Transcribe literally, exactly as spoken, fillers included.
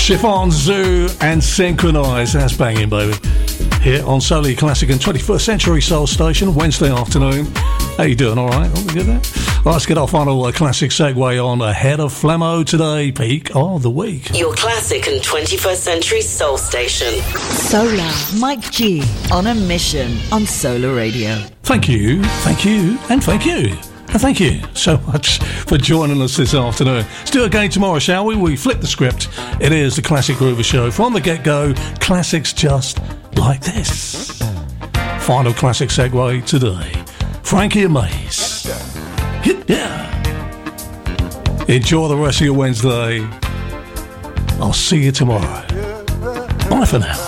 Chiffon Zoo and Synchronise. That's banging, baby. Here on Soul Classic and twenty-first Century Soul Station, Wednesday afternoon. How you doing? All right? We good there? Well, let's get our final uh, classic segue on ahead of Flemmo today. Peak of the week. Your classic and twenty-first Century Soul Station. Solar Mike G on a mission on Solar Radio. Thank you, thank you, and thank you. And thank you so much for joining us this afternoon. Let's do it again tomorrow, shall we? We flip the script. It is the Classic Groover Show. From the get-go, classics just like this. Final classic segue today. Frankie and Maze. Yeah. Enjoy the rest of your Wednesday. I'll see you tomorrow. Bye for now.